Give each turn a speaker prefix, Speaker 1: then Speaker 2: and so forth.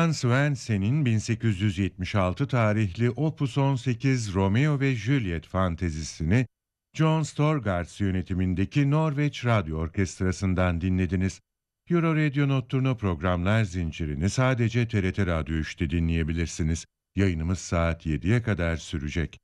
Speaker 1: Johann Swensen'in 1876 tarihli Opus 18 Romeo ve Juliet fantezisini John Storgard yönetimindeki Norveç Radyo Orkestrası'ndan dinlediniz. Euro Radio Nocturno programlar zincirini sadece TRT Radyo 3'te dinleyebilirsiniz. Yayınımız saat 7'ye kadar sürecek.